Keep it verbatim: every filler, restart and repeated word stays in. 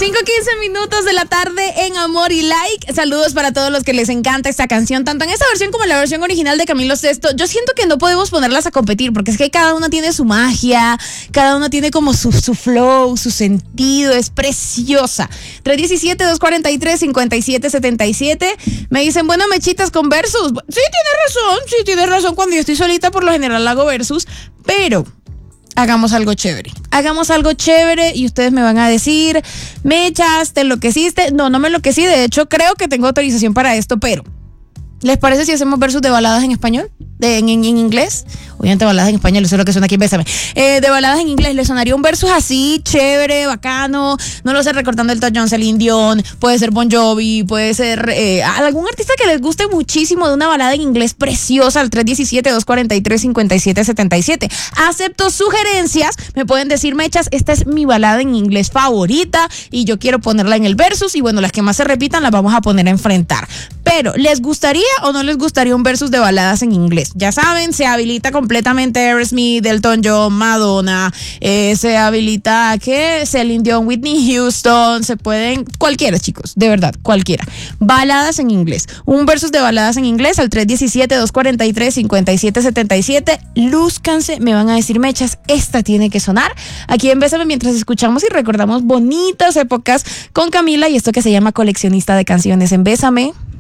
cinco quince minutos de la tarde en Amor y Like. Saludos para todos los que les encanta esta canción, tanto en esta versión como en la versión original de Camilo Sesto. Yo siento que no podemos ponerlas a competir, porque es que cada una tiene su magia, cada una tiene como su, su flow, su sentido, es preciosa. tres uno siete, dos cuatro tres, cinco siete siete siete. Me dicen, bueno, mechitas con versus. Sí, tienes razón, sí, tienes razón. Cuando yo estoy solita, por lo general hago versus, pero hagamos algo chévere. Hagamos algo chévere y ustedes me van a decir, Mechas, ¿te enloqueciste? No, no me enloquecí. De hecho, creo que tengo autorización para esto, pero ¿les parece si hacemos versus de baladas en español? De, en, en, en inglés. Obviamente baladas en español, eso es lo que suena aquí en Bésame. Eh, de baladas en inglés, ¿les sonaría un versus así, chévere, bacano? No lo sé, recortando el Elton John, Celine Dion, puede ser Bon Jovi, puede ser eh, algún artista que les guste muchísimo de una balada en inglés preciosa, al tres uno siete, dos cuatro tres, cinco siete siete siete. Acepto sugerencias, me pueden decir, Mechas, esta es mi balada en inglés favorita y yo quiero ponerla en el versus, y bueno, las que más se repitan las vamos a poner a enfrentar. Pero, ¿les gustaría o no les gustaría un versus de baladas en inglés? Ya saben, se habilita completamente Aerosmith, Elton John, Madonna, eh, se habilita, ¿qué? Celine Dion, Whitney Houston, se pueden, cualquiera, chicos, de verdad, cualquiera. Baladas en inglés. Un versus de baladas en inglés al tres uno siete, dos cuatro tres, cinco siete siete siete. Lúzcanse, me van a decir, Mechas, esta tiene que sonar. Aquí en Bésame, mientras escuchamos y recordamos bonitas épocas con Camila y esto que se llama Coleccionista de Canciones en Bésame.